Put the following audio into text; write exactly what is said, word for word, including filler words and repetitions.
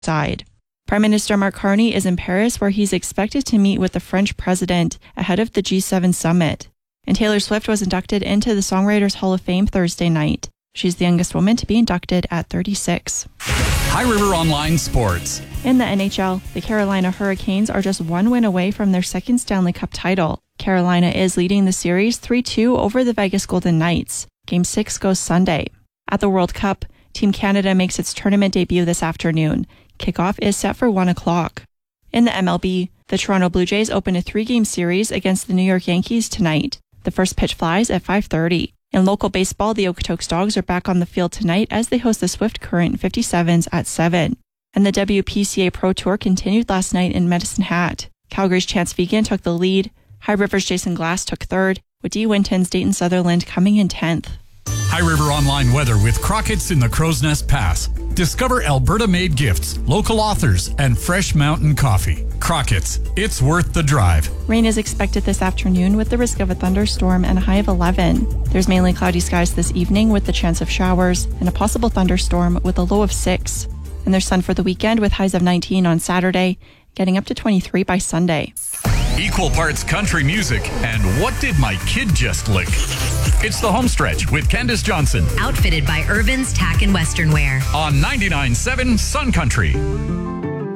side. Prime Minister Mark Carney is in Paris, where he's expected to meet with the French president ahead of the G seven summit. And Taylor Swift was inducted into the Songwriters Hall of Fame Thursday night. She's the youngest woman to be inducted at thirty-six. High River Online Sports. In the N H L, the Carolina Hurricanes are just one win away from their second Stanley Cup title. Carolina is leading the series three two over the Vegas Golden Knights. Game six goes Sunday. At the World Cup, Team Canada makes its tournament debut this afternoon. Kickoff is set for one o'clock. In the M L B, the Toronto Blue Jays open a three-game series against the New York Yankees tonight. The first pitch flies at five thirty. In local baseball, the Okotoks Dogs are back on the field tonight as they host the Swift Current fifty-sevens at seven. And the W P C A Pro Tour continued last night in Medicine Hat. Calgary's Chance Vigen took the lead. High River's Jason Glass took third, with D. Winton's Dayton Sutherland coming in tenth. High River Online weather with Crockett's in the Crow's Nest Pass. Discover Alberta-made gifts, local authors, and fresh mountain coffee. Crockett's, it's worth the drive. Rain is expected this afternoon with the risk of a thunderstorm and a high of eleven. There's mainly cloudy skies this evening with the chance of showers and a possible thunderstorm with a low of six. And there's sun for the weekend with highs of nineteen on Saturday, getting up to twenty-three by Sunday. Equal parts country music and what did my kid just lick? It's the Homestretch with Candace Johnson. Outfitted by Irvin's Tack and Western Wear. On ninety-nine point seven Sun Country.